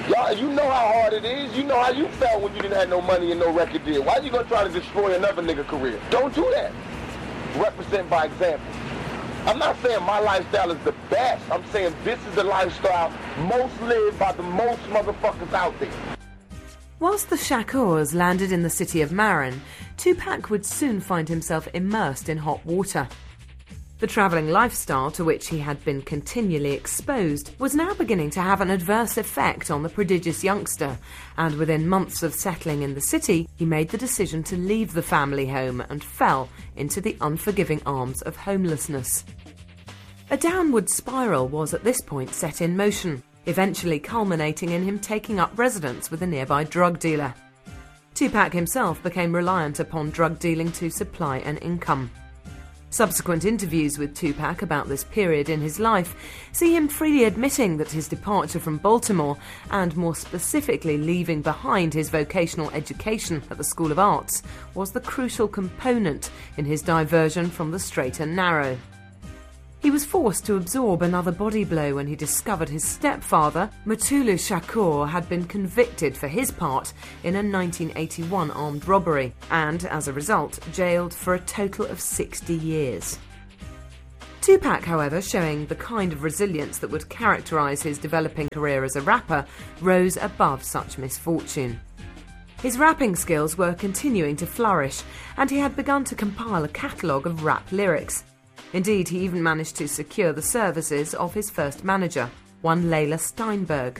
Y'all, you know how hard it is. You know how you felt when you didn't have no money and no record deal. Why you gonna try to destroy another nigga career? Don't do that. Represent by example. I'm not saying my lifestyle is the best. I'm saying this is the lifestyle most lived by the most motherfuckers out there. Whilst the Shakurs landed in the city of Marin, Tupac would soon find himself immersed in hot water. The travelling lifestyle to which he had been continually exposed was now beginning to have an adverse effect on the prodigious youngster, and within months of settling in the city, he made the decision to leave the family home and fell into the unforgiving arms of homelessness. A downward spiral was at this point set in motion, eventually culminating in him taking up residence with a nearby drug dealer. Tupac himself became reliant upon drug dealing to supply an income. Subsequent interviews with Tupac about this period in his life see him freely admitting that his departure from Baltimore, and more specifically leaving behind his vocational education at the School of Arts, was the crucial component in his diversion from the straight and narrow. He was forced to absorb another body blow when he discovered his stepfather, Mutulu Shakur, had been convicted for his part in a 1981 armed robbery and, as a result, jailed for a total of 60 years. Tupac, however, showing the kind of resilience that would characterise his developing career as a rapper, rose above such misfortune. His rapping skills were continuing to flourish, and he had begun to compile a catalogue of rap lyrics. Indeed, he even managed to secure the services of his first manager, one Layla Steinberg.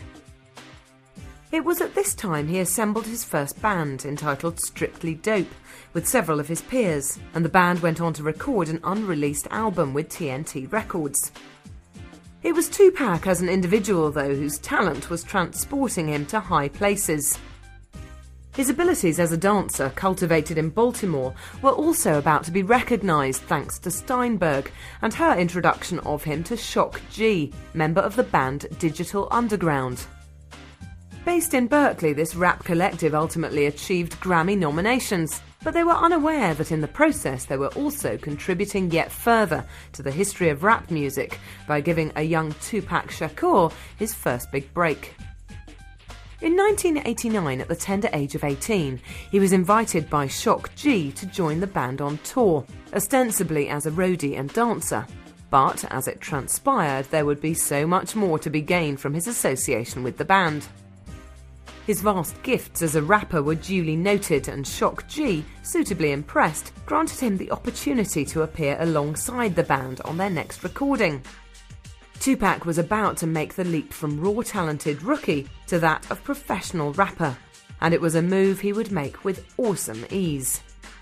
It was at this time he assembled his first band, entitled Strictly Dope, with several of his peers, and the band went on to record an unreleased album with TNT Records. It was Tupac as an individual, though, whose talent was transporting him to high places. His abilities as a dancer, cultivated in Baltimore, were also about to be recognised thanks to Steinberg and her introduction of him to Shock G, member of the band Digital Underground. Based in Berkeley, this rap collective ultimately achieved Grammy nominations, but they were unaware that in the process they were also contributing yet further to the history of rap music by giving a young Tupac Shakur his first big break. In 1989, at the tender age of 18, he was invited by Shock G to join the band on tour, ostensibly as a roadie and dancer. But, as it transpired, there would be so much more to be gained from his association with the band. His vast gifts as a rapper were duly noted, and Shock G, suitably impressed, granted him the opportunity to appear alongside the band on their next recording. Tupac was about to make the leap from raw talented rookie to that of professional rapper, and it was a move he would make with awesome ease.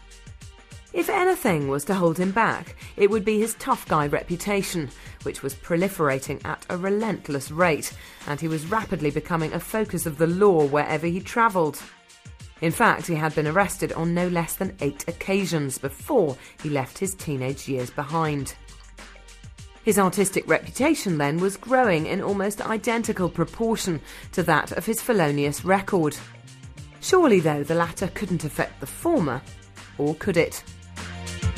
If anything was to hold him back, it would be his tough guy reputation, which was proliferating at a relentless rate, and he was rapidly becoming a focus of the law wherever he travelled. In fact, he had been arrested on no less than 8 occasions before he left his teenage years behind. His artistic reputation, then, was growing in almost identical proportion to that of his felonious record. Surely, though, the latter couldn't affect the former, or could it?